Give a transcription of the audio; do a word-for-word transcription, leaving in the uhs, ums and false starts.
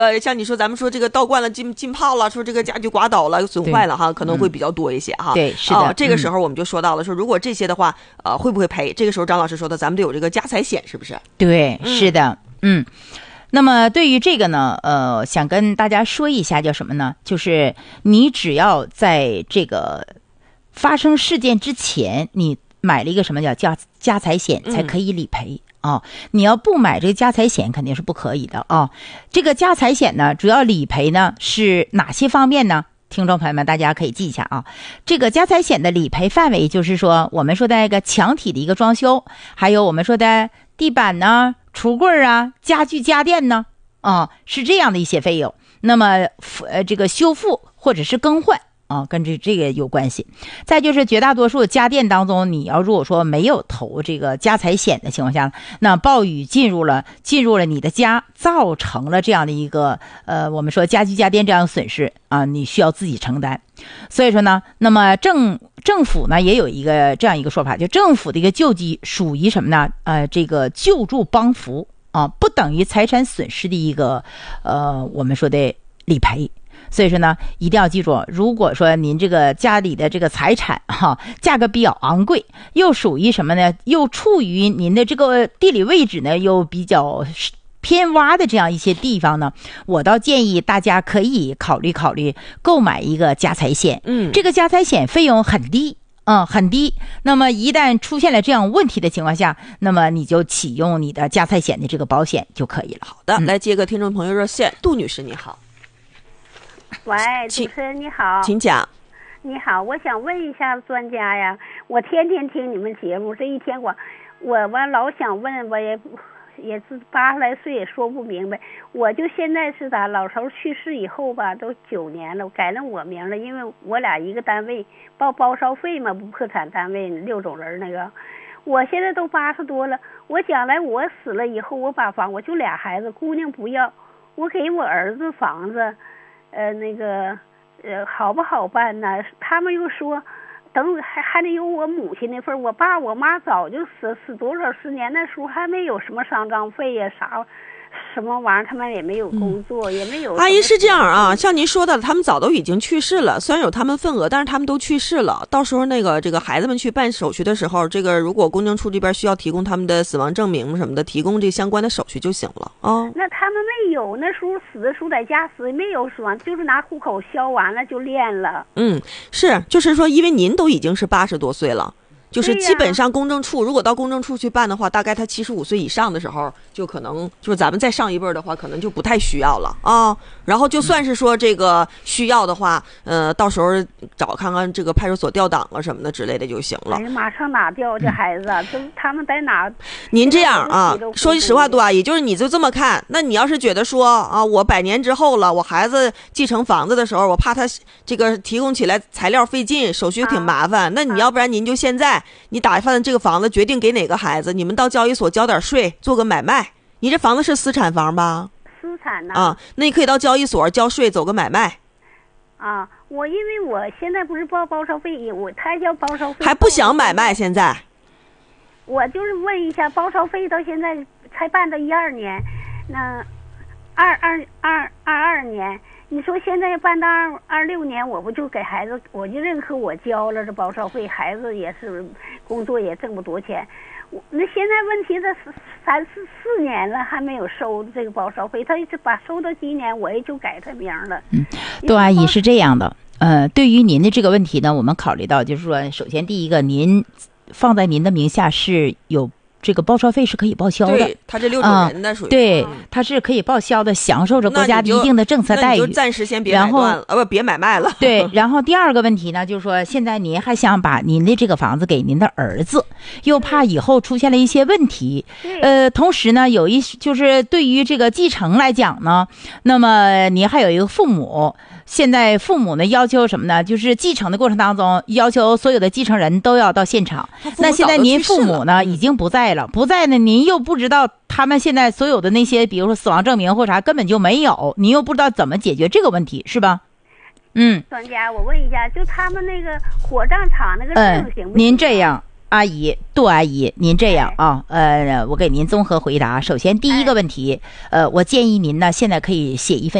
呃，像你说，咱们说这个倒灌了、浸浸泡了，说这个家具刮倒了、损坏了哈，可能会比较多一些哈。 对，是的。 哦，这个时候我们就说到了，说如果这些的话，呃，会不会赔？这个时候张老师说的，咱们得有这个家财险，是不是？ 对，是的，嗯。那么对于这个呢，呃，想跟大家说一下，叫什么呢？就是你只要在这个发生事件之前，你买了一个什么叫家家财险，才可以理赔。啊、哦，你要不买这个家财险肯定是不可以的啊、哦。这个家财险呢，主要理赔呢是哪些方面呢？听众朋友们，大家可以记一下啊。这个家财险的理赔范围就是说，我们说的那个墙体的一个装修，还有我们说的地板呢、橱柜啊、家具家电呢，啊、哦，是这样的一些费用。那么呃，这个修复或者是更换。啊，跟这这个有关系。再就是绝大多数家电当中，你要如果说没有投这个家财险的情况下，那暴雨进入了进入了你的家，造成了这样的一个呃，我们说家居家电这样的损失啊，你需要自己承担。所以说呢，那么政政府呢也有一个这样一个说法，就政府的一个救济属于什么呢？呃，这个救助帮扶啊，不等于财产损失的一个呃，我们说的理赔。所以说呢，一定要记住，如果说您这个家里的这个财产哈，价格比较昂贵，又属于什么呢？又处于您的这个地理位置呢，又比较偏洼的这样一些地方呢，我倒建议大家可以考虑考虑购买一个家财险。 嗯， 这个家财险费用很低。嗯，很低。那么一旦出现了这样问题的情况下，那么你就启用你的家财险的这个保险就可以了。 好的，嗯、来接个听众朋友热线，杜女士你好。 喂，主持人你好， 请讲。 你好，我想问一下专家呀，我天天听你们节目，这一天我我我老想问，我也也是八十来岁也说不明白。我就现在是咋，老头去世以后吧，都九年了，改了我名了，因为我俩一个单位报包烧费嘛，不破产单位六种人那个。我现在都八十多了，我将来我死了以后，我把房，我就俩孩子，姑娘不要，我给我儿子房子。呃，那个，呃，好不好办呢？他们又说，等还还得有我母亲那份。我爸我妈早就死死多少十年，那时候还没有什么丧葬费呀，啥什么玩意儿，他们也没有工作，嗯、也没有。 阿姨是这样啊，像您说的，他们早都已经去世了，虽然有他们份额，但是他们都去世了。到时候那个这个孩子们去办手续的时候，这个如果公证处这边需要提供他们的死亡证明什么的，提供这相关的手续就行了啊。哦、 那他们没有，那时候死的时候在家死，没有死亡，就是拿户口销完了就练了。 嗯，是，就是说，因为您都已经是八十多岁了。就是基本上公证处，如果到公证处去办的话，大概他七十五岁以上的时候，就可能就是咱们再上一辈的话，可能就不太需要了啊。然后就算是说这个需要的话，呃，到时候找看看这个派出所调档啊什么的之类的就行了。 哎呀妈，上哪调这孩子啊？都他们在哪？ 您这样啊，说句实话，杜阿姨，就是你就这么看。那你要是觉得说啊，我百年之后了，我孩子继承房子的时候，我怕他这个提供起来材料费劲，手续挺麻烦。啊、那你要不然您就现在。你打算这个房子决定给哪个孩子，你们到交易所交点税，做个买卖。你这房子是私产房吧？ 私产呢？ 啊，那你可以到交易所交税，走个买卖。 啊，我因为我现在不是报包烧费，我他交包烧费， 还不想买卖现在。 我就是问一下，包烧费到现在才办到一二年，那二二二二二年。你说现在办到二二六年，我不就给孩子，我就认可我交了这包烧费，孩子也是工作也挣不多钱。我那现在问题这三四四年了还没有收这个包烧费，他一直把收到今年，我也就改他名了。 嗯，杜阿姨是这样的，呃，对于您的这个问题呢，我们考虑到就是说，首先第一个，您放在您的名下是有。这个报销费是可以报销的， 对，他这六种人的属于、 嗯、对，他是可以报销的，享受着国家一定的政策待遇。 那你就暂时先别买断了，呃不，别买卖了。 对，然后第二个问题呢，就是说现在您还想把您的这个房子给您的儿子，又怕以后出现了一些问题。呃，同时呢，有一就是对于这个继承来讲呢，那么您还有一个父母。现在父母呢要求什么呢？就是继承的过程当中，要求所有的继承人都要到现场。那现在您父母呢已经不在了，不在呢，您又不知道他们现在所有的那些，比如说死亡证明或啥根本就没有，您又不知道怎么解决这个问题，是吧？嗯。 专家，我问一下，就他们那个火葬场那个证行不行？ 您这样。 阿姨，杜阿姨，您这样啊，呃，我给您综合回答。首先，第一个问题，呃，我建议您呢，现在可以写一份